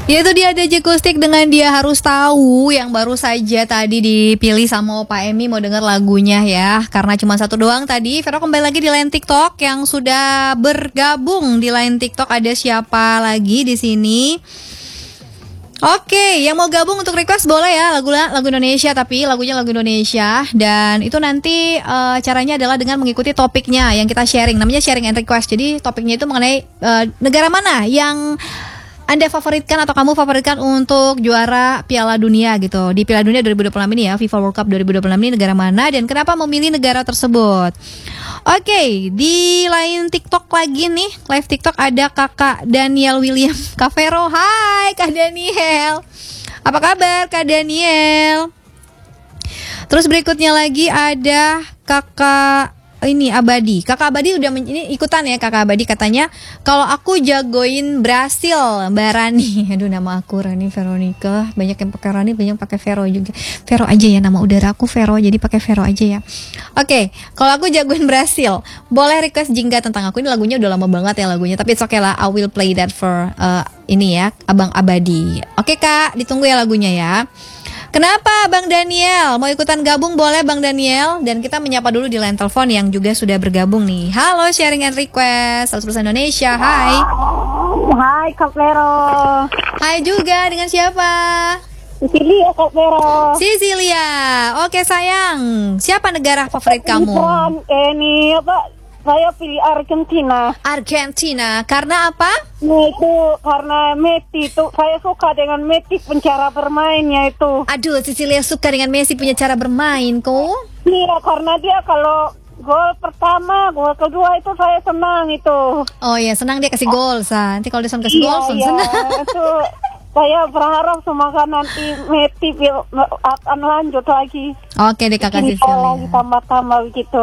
Ya itu dia ada Jekustik dengan Dia Harus Tahu yang baru saja tadi dipilih sama Opa Emi mau denger lagunya ya. Karena cuma satu doang tadi. Vero kembali lagi di line TikTok yang sudah bergabung di line TikTok. Ada siapa lagi di sini? Oke, yang mau gabung untuk request boleh ya lagu Indonesia, tapi lagunya lagu Indonesia. Dan itu nanti caranya adalah dengan mengikuti topiknya yang kita sharing. Namanya sharing and request. Jadi topiknya itu mengenai negara mana yang Anda favoritkan atau kamu favoritkan untuk juara Piala Dunia gitu. Di Piala Dunia 2026 ini ya, FIFA World Cup 2026 ini negara mana dan kenapa memilih negara tersebut. Oke, di line TikTok lagi nih, live TikTok ada Kakak Daniel William Kak Vero. Hai Kak Daniel. Apa kabar Kak Daniel? Terus berikutnya lagi ada Kakak ini Abadi. Kakak Abadi udah ini ikutan ya. Kakak Abadi katanya kalau aku jagoin Brasil, Mbak Rani. Aduh, nama aku Rani Veronica. Banyak yang pakai Rani, banyak yang pakai Vero juga. Vero aja ya, nama udara aku Vero, jadi pakai Vero aja ya. Oke, kalau aku jagoin Brasil, boleh request jingga tentang aku. Ini lagunya udah lama banget ya lagunya, tapi it's okay lah. I will play that for ini ya, Abang Abadi. Oke Kak, ditunggu ya lagunya ya. Kenapa Bang Daniel? Mau ikutan gabung boleh Bang Daniel. Dan kita menyapa dulu di line telepon yang juga sudah bergabung nih. Halo sharing and request 100% Indonesia. Hai. Hai Kak Vero. Hai juga, dengan siapa? Sicilia Kak Vero. Sicilia. Oke sayang, siapa negara favorit kamu? Ini apa? Saya pilih Argentina. Argentina, karena apa? Itu karena Messi itu, saya suka dengan Messi cara bermainnya itu. Aduh, Sicilia suka dengan Messi punya cara bermain kok. Iya, karena dia kalau gol pertama, gol kedua itu saya senang itu. Oh ya, senang dia kasih gol, San. Nanti kalau dia kasih gol, iya, senang. Itu saya berharap semoga nanti Messi akan lanjut lagi. Oke deh Kakak Sicilia. Lagi tambah-tambah begitu.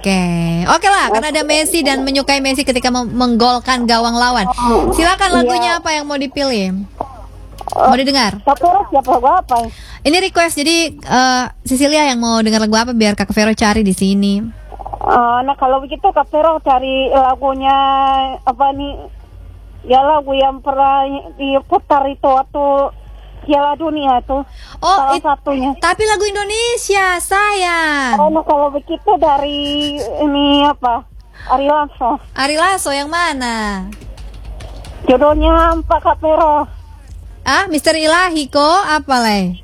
Oke lah, karena ada Messi dan menyukai Messi ketika menggolkan gawang lawan. Silakan lagunya apa yang mau dipilih? Mau didengar? Siapa apa? Ini request, jadi Sicilia yang mau dengar lagu apa biar Kak Vero cari di sini. Nah kalau begitu Kak Vero cari lagunya apa nih? Ya lagu yang pernah diputar itu waktu Piala Dunia itu. Salah satunya. Tapi lagu Indonesia, sayang. Nah kalau begitu dari ini apa? Ari Lasso. Ari Lasso yang mana? Jodohnya Pak Kak Vero. Misteri Ilahi kok, apa leh?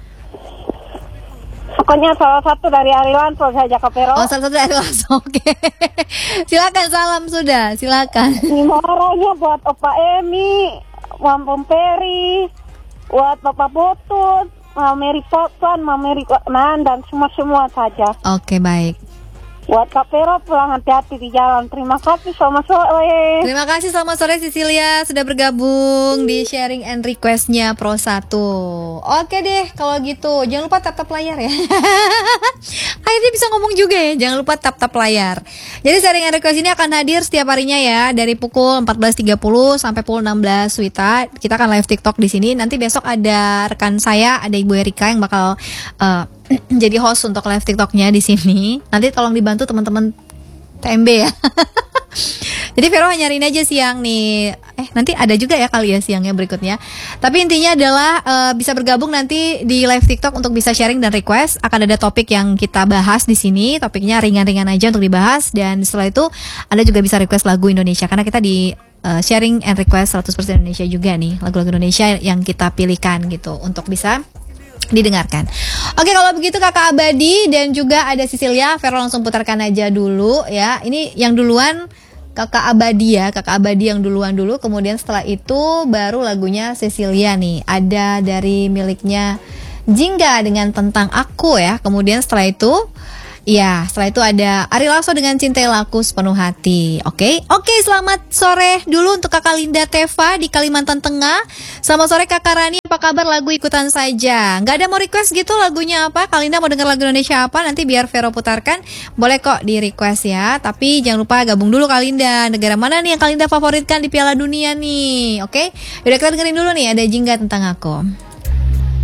Pokoknya salah satu dari Ari Lasso saja Kak Vero. Oh, salah satu dari Ari Lasso, oke. Silakan, salam sudah, silakan. Marahnya buat Opa Emi, Mam Pomperi, buat Bapak Butut, Mam Mary Poplan, Mam Mary Nan, dan semua saja. Oke, baik. Buat Kak Vero pulang hati-hati di jalan. Terima kasih, selamat sore. Terima kasih, selamat sore Sicilia sudah bergabung di sharing and requestnya Pro 1. Oke deh, kalau gitu jangan lupa tap layar ya. Akhirnya bisa ngomong juga ya, jangan lupa tap layar. Jadi sharing and request ini akan hadir setiap harinya ya, dari pukul 14.30 sampai pukul 16 Wita. Kita akan live TikTok di sini. Nanti besok ada rekan saya, ada Ibu Erika yang bakal jadi host untuk live TikToknya di sini. Nanti tolong dibantu teman-teman TMB ya. Jadi Vero nyariin aja siang nih. Nanti ada juga ya kali ya siangnya berikutnya. Tapi intinya adalah bisa bergabung nanti di live TikTok untuk bisa sharing dan request. Akan ada topik yang kita bahas di sini. Topiknya ringan-ringan aja untuk dibahas. Dan setelah itu Anda juga bisa request lagu Indonesia. Karena kita di sharing and request 100% Indonesia juga nih. Lagu-lagu Indonesia yang kita pilihkan gitu untuk bisa didengarkan. Oke, kalau begitu Kakak Abadi dan juga ada Sicilia, Vero langsung putarkan aja dulu ya. Ini yang duluan Kakak Abadi ya, Kakak Abadi yang duluan dulu. Kemudian setelah itu baru lagunya Sicilia nih. Ada dari miliknya Jingga dengan Tentang Aku ya. Kemudian setelah itu ada Ari Lasso dengan Cintai Laku Sepenuh Hati. Oke, selamat sore dulu untuk Kakak Linda Teva di Kalimantan Tengah. Selamat sore Kakak Rani, apa kabar? Lagu ikutan saja. Nggak ada mau request gitu lagunya apa? Kak Linda mau dengar lagu Indonesia apa? Nanti biar Vero putarkan. Boleh kok di request ya. Tapi jangan lupa gabung dulu Kak Linda. Negara mana nih yang Kak Linda favoritkan di Piala Dunia nih? Oke, udah kita dengerin dulu nih, ada Jingga Tentang Aku.